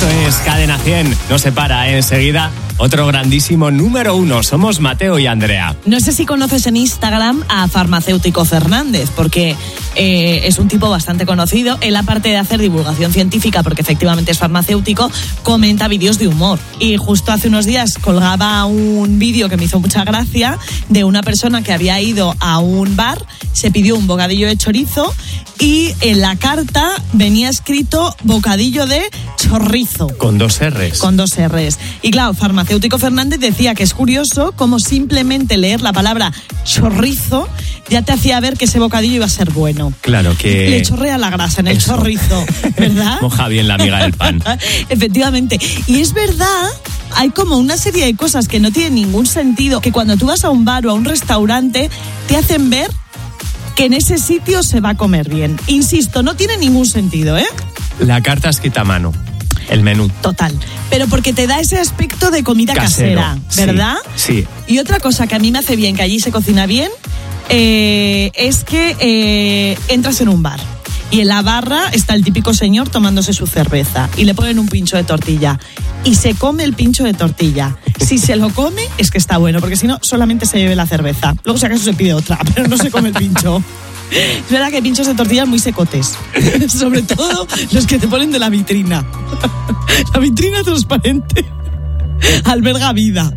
Esto es Cadena 100. No se para, enseguida otro grandísimo número 1. Somos Mateo y Andrea. No sé si conoces en Instagram a Farmacéutico Fernández, porque es un tipo bastante conocido. Él, aparte de hacer divulgación científica, porque efectivamente es farmacéutico, comenta vídeos de humor. Y justo hace unos días colgaba un vídeo que me hizo mucha gracia de una persona que había ido a un bar, se pidió un bocadillo de chorizo y en la carta venía escrito bocadillo de chorrizo. Con 2 R's. Con 2 R's. Y claro, Farmacéutico Fernández decía que es curioso cómo simplemente leer la palabra chorrizo ya te hacía ver que ese bocadillo iba a ser bueno. Claro que... Le chorrea la grasa en el chorrizo, ¿verdad? Moja bien la miga del pan. Efectivamente. Y es verdad, hay como una serie de cosas que no tienen ningún sentido, que cuando tú vas a un bar o a un restaurante te hacen ver que en ese sitio se va a comer bien. Insisto, no tiene ningún sentido, ¿eh? La carta escrita a mano. El menú. Total. Pero porque te da ese aspecto de comida casera, ¿verdad? Sí. Y otra cosa que a mí me hace bien, que allí se cocina bien, es que entras en un bar y en la barra está el típico señor tomándose su cerveza y le ponen un pincho de tortilla y se come el pincho de tortilla. Si se lo come es que está bueno, porque si no solamente se bebe la cerveza. Luego si acaso se pide otra, pero no se come el pincho. Es verdad que hay pinchos de tortilla muy secotes, sobre todo los que te ponen de la vitrina. La vitrina transparente alberga vida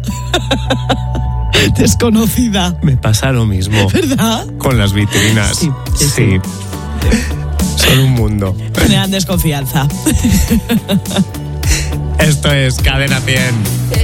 desconocida. Me pasa lo mismo. ¿Verdad? Con las vitrinas. Sí. Son un mundo. Generan desconfianza. Esto es Cadena 100.